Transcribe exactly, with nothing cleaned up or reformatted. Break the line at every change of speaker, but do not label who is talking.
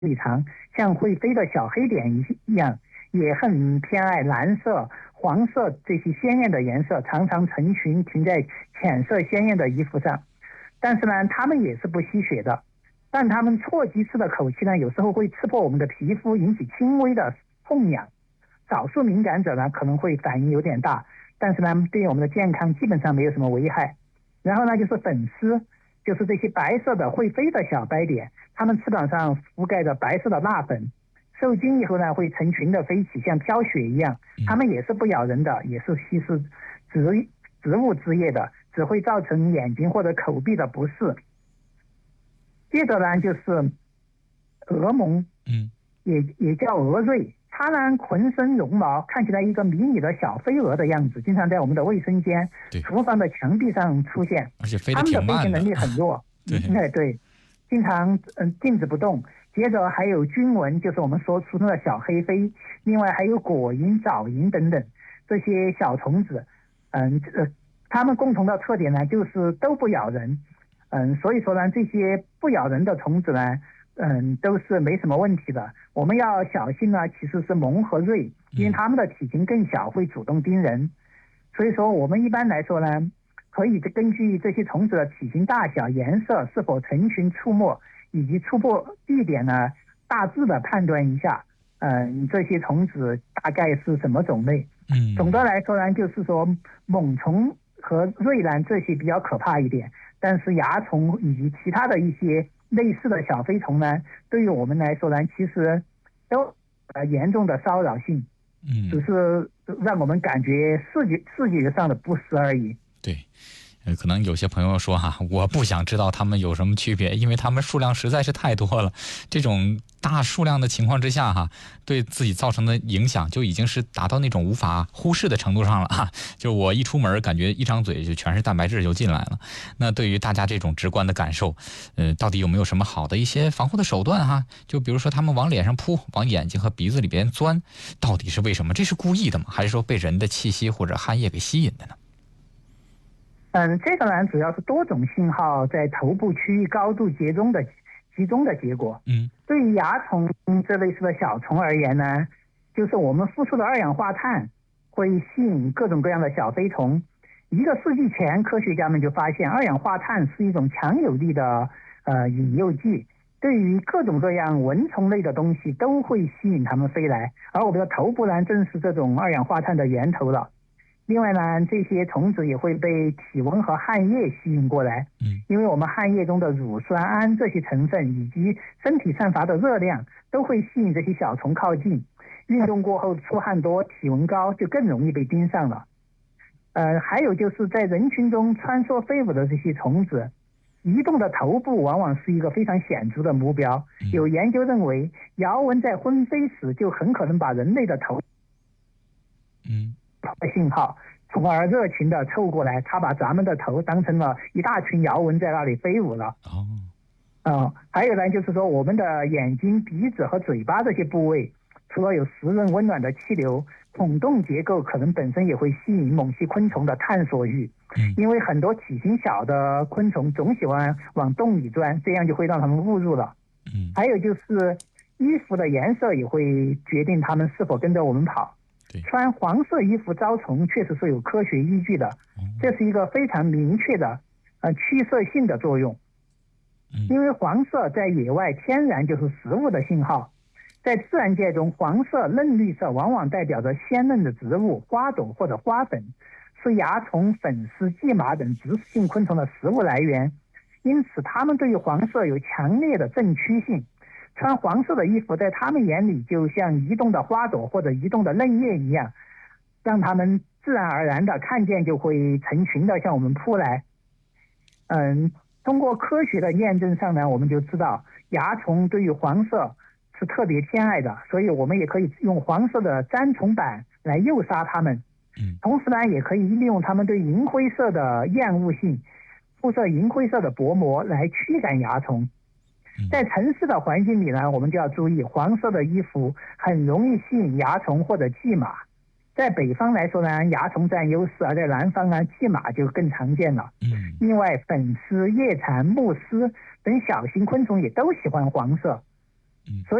里长，像会飞的小黑点一样，也很偏爱蓝色、黄色这些鲜艳的颜色，常常成群停在浅色鲜艳的衣服上。但是呢，它们也是不吸血的，但它们啜吸式的口气呢，有时候会刺破我们的皮肤，引起轻微的痛痒。少数敏感者呢，可能会反应有点大，但是呢，对于我们的健康基本上没有什么危害。然后呢，就是粉丝，就是这些白色的会飞的小白点，它们翅膀上覆盖着白色的蜡粉，受精以后呢，会成群的飞起，像飘雪一样。它们也是不咬人的，也是吸食植植物汁液的，只会造成眼睛或者口鼻的不适。接着呢，就是蛾虻，
嗯，
也也叫蛾蚋。它呢浑身绒毛，看起来一个迷你的小飞蛾的样子，经常在我们的卫生间、厨房的墙壁上出现。
而且飞得挺慢的。
它们的飞行能力很弱，
对、
嗯、对，经常嗯静止不动。接着还有菌蚊，就是我们说出的小黑飞，另外还有果蝇、藻蝇等等这些小虫子。嗯，呃，它们共同的特点呢，就是都不咬人。嗯，所以说呢，这些不咬人的虫子呢，嗯，都是没什么问题的。我们要小心呢，其实是虻和蚋，因为它们的体型更小，会主动叮人。所以说，我们一般来说呢，可以根据这些虫子的体型大小、颜色、是否成群出没，以及出没地点呢，大致的判断一下，嗯，这些虫子大概是什么种类。
嗯，
总的来说呢，就是说猛虫和蚋呢这些比较可怕一点，但是蚜虫以及其他的一些类似的小飞虫呢，对于我们来说呢，其实都呃严重的骚扰性，
嗯，
只是让我们感觉视觉视觉上的不适而已。
对。呃，可能有些朋友说哈，我不想知道它们有什么区别，因为它们数量实在是太多了。这种大数量的情况之下哈，对自己造成的影响就已经是达到那种无法忽视的程度上了哈。就我一出门，感觉一张嘴就全是蛋白质就进来了。那对于大家这种直观的感受，呃，到底有没有什么好的一些防护的手段哈？就比如说他们往脸上扑，往眼睛和鼻子里边钻，到底是为什么？这是故意的吗？还是说被人的气息或者汗液给吸引的呢？
嗯，这个呢主要是多种信号在头部区域高度集中的集中的结果。
嗯，
对于蚜虫这类似的小虫而言呢，就是我们呼出的二氧化碳会吸引各种各样的小飞虫。一个世纪前，科学家们就发现二氧化碳是一种强有力的呃引诱剂，对于各种各样蚊虫类的东西都会吸引它们飞来，而我们的头部呢正是这种二氧化碳的源头了。另外呢，这些虫子也会被体温和汗液吸引过来，
嗯，
因为我们汗液中的乳酸胺这些成分以及身体散发的热量都会吸引这些小虫靠近。运动过后出汗多、体温高，就更容易被盯上了。呃，还有就是在人群中穿梭飞舞的这些虫子，移动的头部往往是一个非常显著的目标。有研究认为，摇蚊在昏飞时就很可能把人类的头，
嗯。
的信号，从而热情的凑过来，他把咱们的头当成了一大群摇蚊在那里飞舞了。
哦，
嗯，还有呢，就是说我们的眼睛、鼻子和嘴巴这些部位，除了有湿润温暖的气流，孔洞结构可能本身也会吸引某些昆虫的探索欲。
嗯，
因为很多体型小的昆虫总喜欢往洞里钻，这样就会让它们误入了。
嗯，
还有就是衣服的颜色也会决定它们是否跟着我们跑。穿黄色衣服招虫确实是有科学依据的，这是一个非常明确的呃趋色性的作用。因为黄色在野外天然就是食物的信号，在自然界中，黄色、嫩绿色往往代表着鲜嫩的植物、花朵或者花粉，是蚜虫、粉丝、蓟马等植食性昆虫的食物来源，因此它们对于黄色有强烈的正趋性。穿黄色的衣服在他们眼里就像移动的花朵或者移动的嫩叶一样，让他们自然而然的看见就会成群的向我们扑来。嗯，通过科学的验证上呢，我们就知道蚜虫对于黄色是特别偏爱的，所以我们也可以用黄色的粘虫板来诱杀它们。同时呢，也可以利用它们对银灰色的厌恶性，铺设银灰色的薄膜来驱赶蚜虫。在城市的环境里呢，我们就要注意，黄色的衣服很容易吸引蚜虫或者蓟马。在北方来说呢，蚜虫占优势，而在南方呢，蓟马就更常见了。另外，粉丝、叶蝉、菟丝等小型昆虫也都喜欢黄色。
嗯。
所以